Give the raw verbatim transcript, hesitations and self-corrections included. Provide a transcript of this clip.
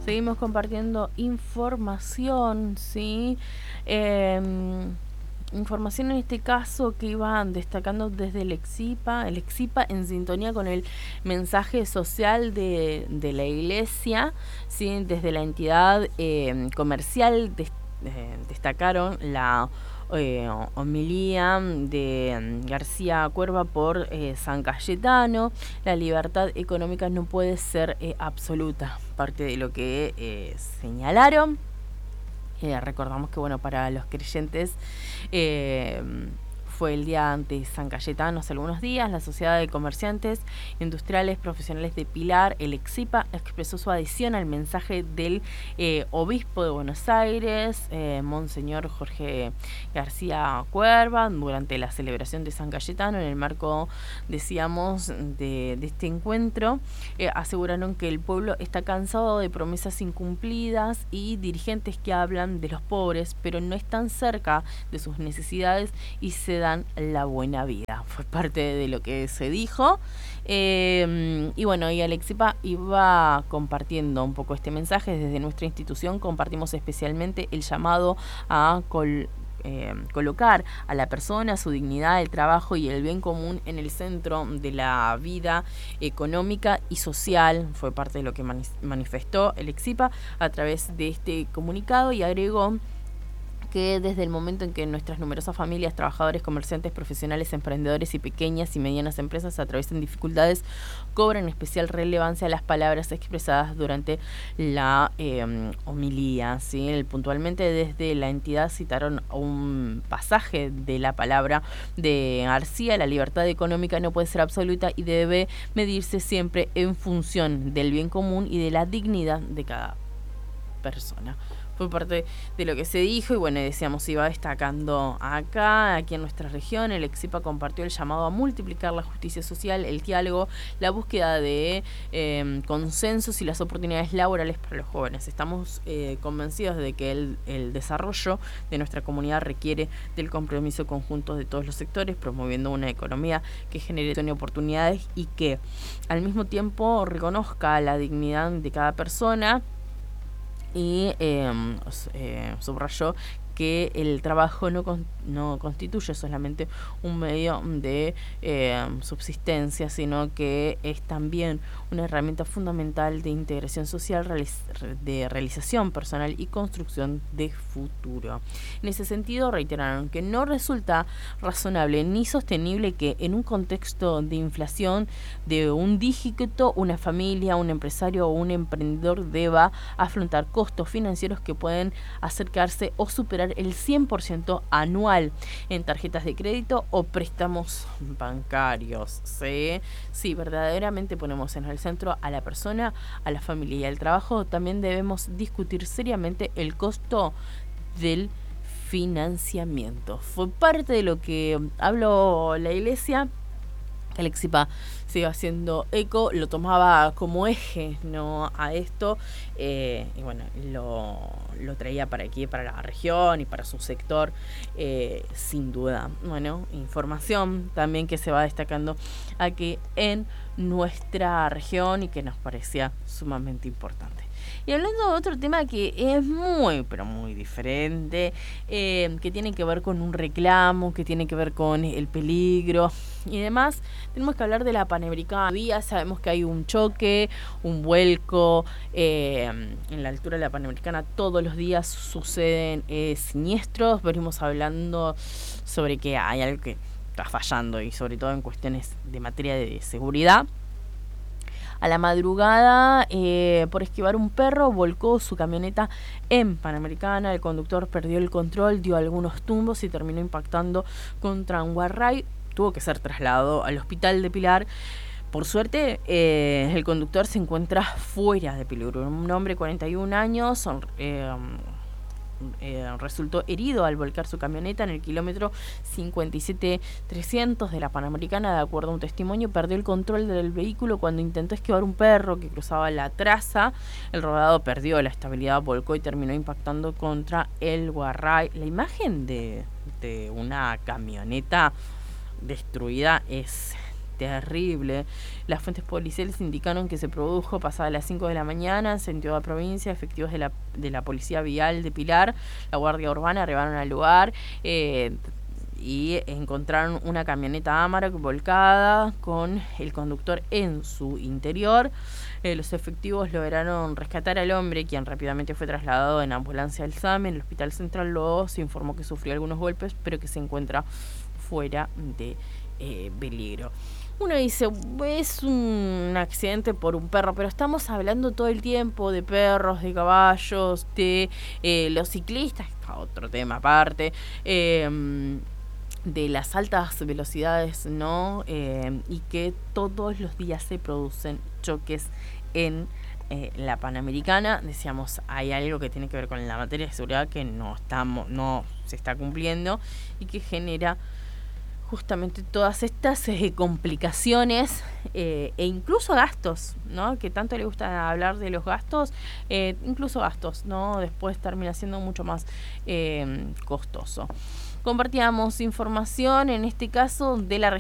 seguimos compartiendo información, ¿sí? Eh, información en este caso que iban destacando desde el EXIPA, el EXIPA en sintonía con el mensaje social de, de la Iglesia, ¿sí? Desde la entidad eh, comercial des, eh, destacaron la Eh, homilía de García Cuerva por eh, San Cayetano. La libertad económica no puede ser eh, absoluta, parte de lo que eh, señalaron. Eh, recordamos que bueno, para los creyentes eh, fue el día ante San Cayetano hace algunos días. La Sociedad de Comerciantes Industriales Profesionales de Pilar, el EXIPA, expresó su adhesión al mensaje del eh, obispo de Buenos Aires, eh, Monseñor Jorge García Cuerva, durante la celebración de San Cayetano. En el marco, decíamos, de, de este encuentro, eh, aseguraron que el pueblo está cansado de promesas incumplidas y dirigentes que hablan de los pobres, pero no están cerca de sus necesidades y se dan la buena vida. Fue parte de lo que se dijo. Eh, y bueno, y Alexipa iba compartiendo un poco este mensaje. Desde nuestra institución compartimos especialmente el llamado a col Eh, colocar a la persona, su dignidad, el trabajo y el bien común en el centro de la vida económica y social. Fue parte de lo que mani manifestó el EXIPA a través de este comunicado, y agregó que desde el momento en que nuestras numerosas familias, trabajadores, comerciantes, profesionales, emprendedores y pequeñas y medianas empresas atraviesan dificultades, cobran especial relevancia las palabras expresadas durante la eh, homilía, ¿sí? Puntualmente desde la entidad citaron un pasaje de la palabra de García: la libertad económica no puede ser absoluta y debe medirse siempre en función del bien común y de la dignidad de cada persona. Fue parte de lo que se dijo, y bueno, decíamos, iba destacando acá, aquí en nuestra región. El EXIPA compartió el llamado a multiplicar la justicia social, el diálogo, la búsqueda de eh, consensos y las oportunidades laborales para los jóvenes. Estamos eh, convencidos de que el, el desarrollo de nuestra comunidad requiere del compromiso conjunto de todos los sectores, promoviendo una economía que genere oportunidades y que al mismo tiempo reconozca la dignidad de cada persona. Y eh, eh, subrayó que el trabajo no, con, no constituye solamente un medio de eh, subsistencia, sino que es también una herramienta fundamental de integración social, realiz de realización personal y construcción de futuro. En ese sentido, reiteraron que no resulta razonable ni sostenible que en un contexto de inflación de un dígito, una familia, un empresario o un emprendedor deba afrontar costos financieros que pueden acercarse o superar el cien por ciento anual en tarjetas de crédito o préstamos bancarios. ¿Sí? Si verdaderamente ponemos en el centro a la persona, a la familia y al trabajo, también debemos discutir seriamente el costo del financiamiento. Fue parte de lo que habló la Iglesia. El EXIPA se iba haciendo eco, lo tomaba como eje, ¿no?, a esto, eh, y bueno, lo, lo traía para aquí, para la región y para su sector, eh, sin duda. Bueno, información también que se va destacando aquí en nuestra región y que nos parecía sumamente importante. Y hablando de otro tema que es muy, pero muy diferente, eh, que tiene que ver con un reclamo, que tiene que ver con el peligro y demás, tenemos que hablar de la Panamericana. Día sabemos que hay un choque, un vuelco eh, en la altura de la Panamericana. Todos los días suceden eh, siniestros. Venimos hablando sobre que hay algo que está fallando, y sobre todo en cuestiones de materia de seguridad. A la madrugada, eh, por esquivar un perro, volcó su camioneta en Panamericana. El conductor perdió el control, dio algunos tumbos y terminó impactando contra un guarray. Tuvo que ser trasladado al hospital de Pilar. Por suerte, eh, el conductor se encuentra fuera de peligro. Un hombre de cuarenta y un años eh, eh, resultó herido al volcar su camioneta en el kilómetro cincuenta y siete trescientos de la Panamericana. De acuerdo a un testimonio, perdió el control del vehículo cuando intentó esquivar un perro que cruzaba la traza. El rodado perdió la estabilidad, volcó y terminó impactando contra el guarray. La imagen de, de una camioneta destruida es terrible. Las fuentes policiales indicaron que se produjo pasada las cinco de la mañana en sentido de la provincia. Efectivos de la, de la Policía Vial de Pilar, la Guardia Urbana, arribaron al lugar eh, y encontraron una camioneta Amarok volcada con el conductor en su interior. Eh, los efectivos lograron rescatar al hombre, quien rápidamente fue trasladado en ambulancia al SAME. En el Hospital Central luego se informó que sufrió algunos golpes, pero que se encuentra fuera de eh, peligro. Uno dice, es un accidente por un perro, pero estamos hablando todo el tiempo de perros, de caballos, de eh, los ciclistas, otro tema aparte, eh, de las altas velocidades, ¿no? Eh, y que todos los días se producen choques en eh, la Panamericana. Decíamos, hay algo que tiene que ver con la materia de seguridad que no estamos, no se está cumpliendo y que genera justamente todas estas eh, complicaciones eh, e incluso gastos, ¿no? Que tanto le gusta hablar de los gastos, eh, incluso gastos, ¿no? Después termina siendo mucho más eh, costoso. Compartíamos información, en este caso, de la región